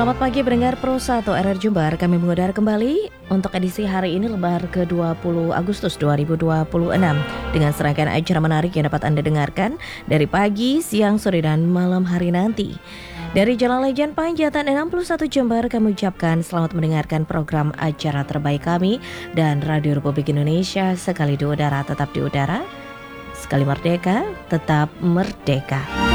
Selamat pagi pendengar Pro 1 RR Jember. Kami mengudara kembali untuk edisi hari ini lebar ke-20 Agustus 2026 dengan serangkaian acara menarik yang dapat Anda dengarkan dari pagi, siang, sore, dan malam hari nanti. Dari Jalan Lejen Panjatan 61 Jember, kami ucapkan selamat mendengarkan program acara terbaik kami dan Radio Republik Indonesia. Sekali di udara, tetap di udara. Sekali merdeka, tetap merdeka.